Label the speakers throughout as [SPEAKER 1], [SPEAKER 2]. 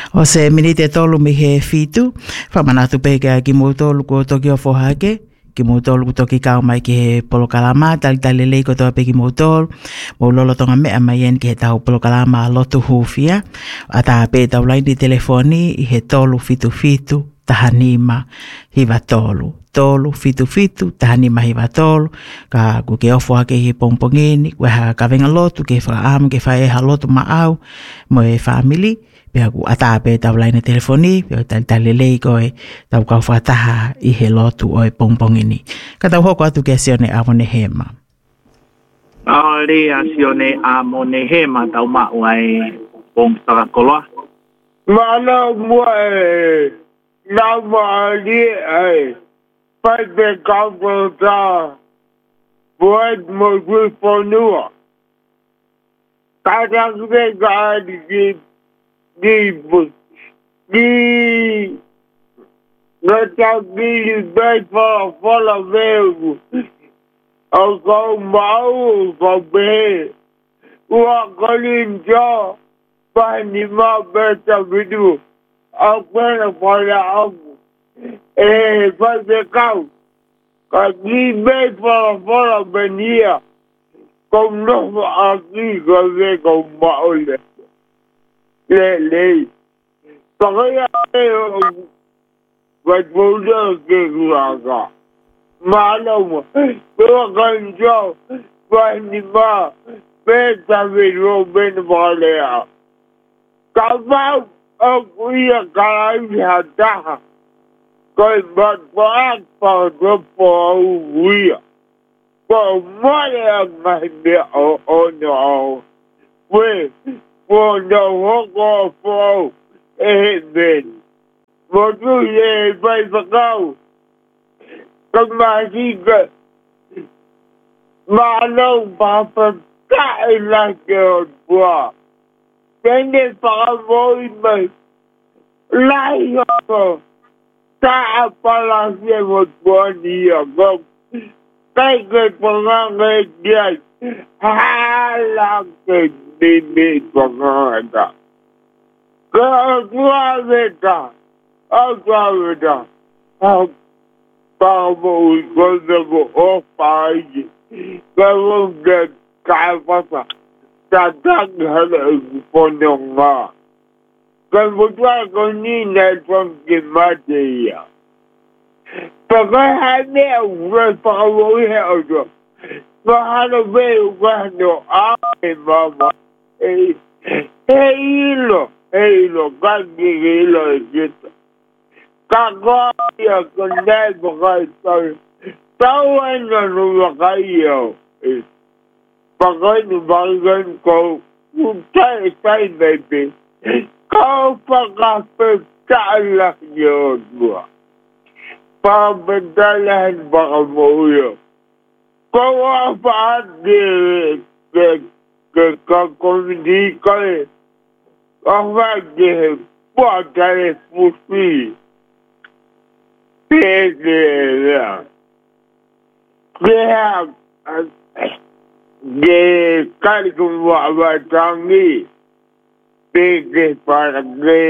[SPEAKER 1] O se minite tolu mi he fitu, whamanatu peke ki mo tolu ko toki o fohake, ki mo tolu ko toki kao mai ki he polokalama, tali lei ko toa pe ki mo tolu, mo lolo tonga mea mai en ki he tau polokalama lotu hufia, a ta pe tau laini telefoni i he tolu fitu, tahanima hiva tolu. Tolu fitu, tahanima hiva tolu, ka ku ke ofo hake hi pongpongini, weha ka venga lotu, ke whaamu, ke whaeha lotu maau, mo e family, pia ku atape tau laina telefoni, pia tali lei koe tau kau whataha i he lotu o e pongpongini. Ka tau hoko atu ke sione awone hema.
[SPEAKER 2] Aore a sione amone hema tau mauai pong sakakoloa.
[SPEAKER 3] Mana mua na maali pai pe kaupo ta buat mo fonua. Kadang ke gadi di nota di baik for veu. Au kau mau kau be. Ua kalin jo pani ma beta vidu. Au pena pada aku. Pai pe kau. Kaki baik for benia. Kau no aquí kau ve kau mau le. Le. Pakaya buat muda ke keluarga. Malam, bukan jauh, banyak beta video ben boleh. Kalau aku ia kalau lihat dah, kau buat apa dia. Kau mana mahnya no, we, no ben. Waktu ye baik kau. Kembali ke malam bapa tak lagi buat. Jadi para boy lain apa tak apa lagi buat dia. Baik ke pengangai dia halang ke bini pengangai. Kau beta, Kamu ikut apa aja? Kamu get apa? Datang hari ponongga. Kamu tuh kau ni nelpon gimana ya? Pakai hanya urat pakai aja. Bahana berukan apa mama? Lo kan gila gitu. Kakak ya kendai pakai tahu yang lu pakai ya. Pakai ni bagian kau utai baby. Kau pakai pecahlah ya dua. Pembentalan pakai moyo. Kau apa ke komedi kau? Apa ke buat dari puisi? Dia kali keluar tangi, pergi pada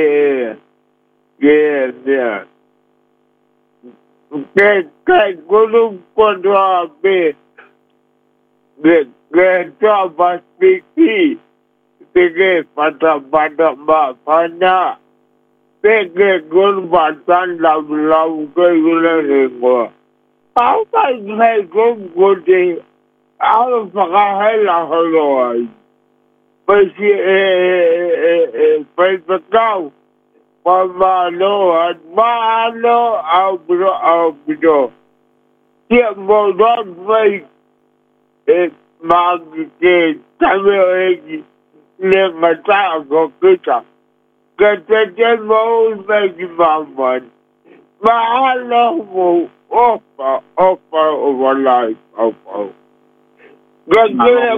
[SPEAKER 3] dia. Kai gulung kodra be, dia pasti pergi pada mana. Pergi gurbatan lau ke gula semua. Apa ini gudi? Apa pakai lah haloi? Pasti pergi malo abro. Tiap modal baik magi ke kami lagi lengkap kita. Kata mau bagi maman, mahal mo apa overlife apa. Gaya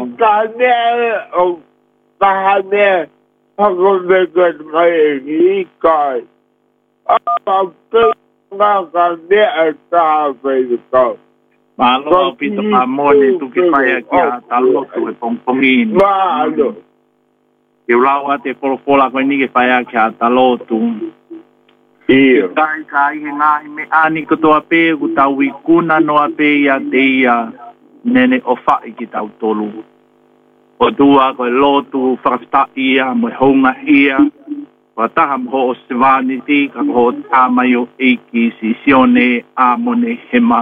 [SPEAKER 3] kanya aku betul mai ikai. Apa kanya apa itu?
[SPEAKER 2] Malo pito amone tu que fai aqui a talo tu pongpongin.
[SPEAKER 3] Malo.
[SPEAKER 2] ke ulawa te polopola koe ni ke whaia ki a talotu.
[SPEAKER 3] Ia.
[SPEAKER 2] Kai ngahi me ani kotoa pe ku tau I kuna noa pe ia te ia nene o whai ki tau tolu. O tua koe lotu whakata ia mo honga ia. Wa taha mho o sivani ti ka ho tamai o eiki si sione a mone hema.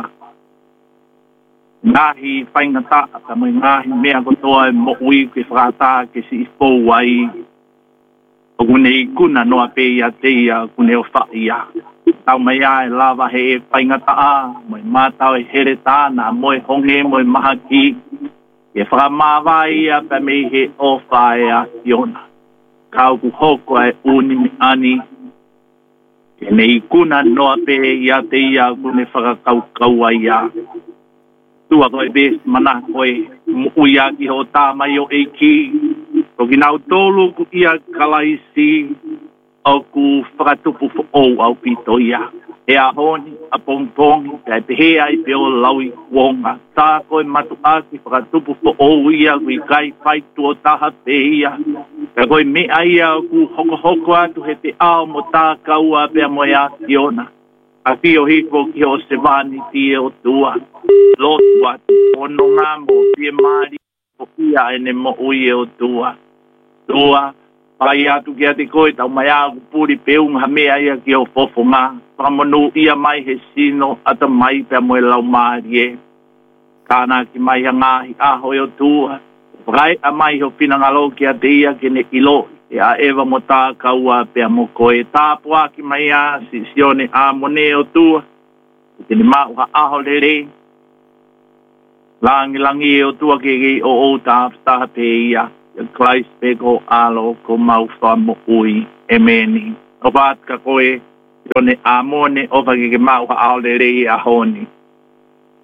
[SPEAKER 2] Ngahi whaingata ka mo ngahi mea kotoa mo ui ke whakata ke si ifou ai. O kune I kuna noa pe ia te ia kune o whai ia. Tau mai ai lava he e whaingata a, moi mātau e here tāna, moi honge, moi mahaki. E whakamāwai ia pa mei he o whae a siona. Kau ku hoko e uni mi ani. E nei kuna noa pe ia te ia kune whakakau ai ia. Tua koe bes mana koe ui a ki ho tāmai o eiki. Ko ki nau tolu ku ia kalaisi au ku whakatupu o au pito ia. E a honi, a pongpongi, e pehe ai pe o laui kuonga. Tā koe matu aki whakatupu o ia kui kai whaitu o taha pe ia. E koe mea ia ku hoko atu he te ao mo tā kaua pe a moe a siona. A ki o hiko ki o sevani ti o tua. Lotu atu ono ngā mo pie maari o ia ene mo ui o tua. Tua, pai atu ki a te koe tau mai a kupuri peunga mea ia ki o fofo ngā. Whakamonu ia mai he sino ata mai pe a moe lau maari e. Kāna ki mai a ngāhi aho o tua. Rai a mai ho pinangalo ki a te ia ki ne ilo. E a ewa mo tā kaua pe a mo koe tāpua ki mai a si sione a mone o tua. Ki ne mau ha aho le re. Langi e o tua ke o tā ptaha pe ia. Christ pego alo ko mau wha ui e meni. O pat ka koe, yone a mone o whaki ke mau ha aho le rei a honi.